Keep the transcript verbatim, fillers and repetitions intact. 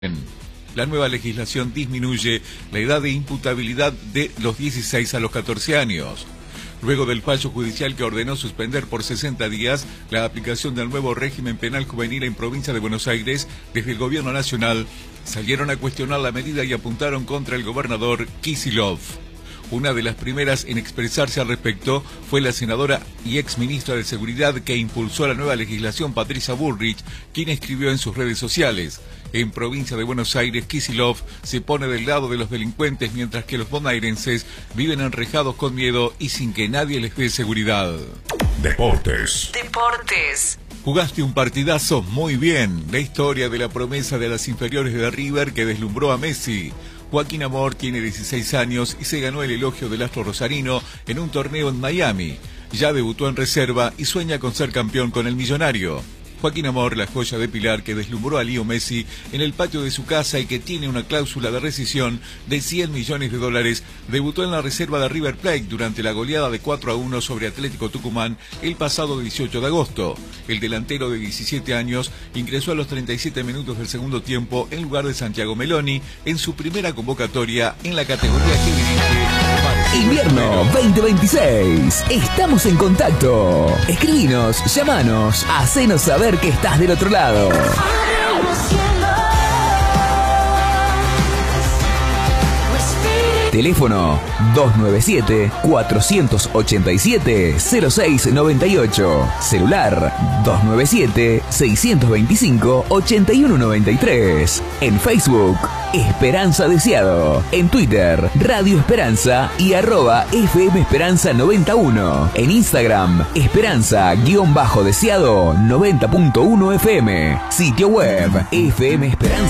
La nueva legislación disminuye la edad de imputabilidad de los dieciséis a los catorce años. Luego del fallo judicial que ordenó suspender por sesenta días la aplicación del nuevo régimen penal juvenil en provincia de Buenos Aires, desde el gobierno nacional salieron a cuestionar la medida y apuntaron contra el gobernador Kicillof. Una de las primeras en expresarse al respecto fue la senadora y exministra de Seguridad que impulsó la nueva legislación, Patricia Bullrich, quien escribió en sus redes sociales: en provincia de Buenos Aires, Kicillof se pone del lado de los delincuentes mientras que los bonaerenses viven enrejados con miedo y sin que nadie les dé seguridad. Deportes. Deportes. Jugaste un partidazo muy bien. La historia de la promesa de las inferiores de River que deslumbró a Messi. Joaquín Amor tiene dieciséis años y se ganó el elogio del astro rosarino en un torneo en Miami. Ya debutó en reserva y sueña con ser campeón con el Millonario. Joaquín Amor, la joya de Pilar que deslumbró a Leo Messi en el patio de su casa y que tiene una cláusula de rescisión de cien millones de dólares, debutó en la reserva de River Plate durante la goleada de cuatro a uno sobre Atlético Tucumán el pasado dieciocho de agosto. El delantero de diecisiete años ingresó a los treinta y siete minutos del segundo tiempo en lugar de Santiago Meloni en su primera convocatoria en la categoría que dirige. Invierno veinte veintiséis. Estamos en contacto. Escribinos, llamanos, hacenos saber que estás del otro lado. Teléfono dos nueve siete, cuatro ocho siete, cero seis nueve ocho. Celular dos nueve siete, seis dos cinco, ocho uno nueve tres. En Facebook, Esperanza Deseado. En Twitter, Radio Esperanza y arroba F M Esperanza noventa y uno. En Instagram, Esperanza-Deseado noventa punto uno F M. Sitio web, F M Esperanza.